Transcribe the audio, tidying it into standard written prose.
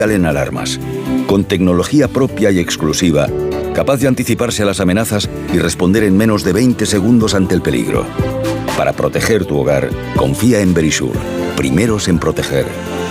en alarmas, con tecnología propia y exclusiva, capaz de anticiparse a las amenazas y responder en menos de 20 segundos ante el peligro. Para proteger tu hogar, confía en Verisure. Primeros en proteger.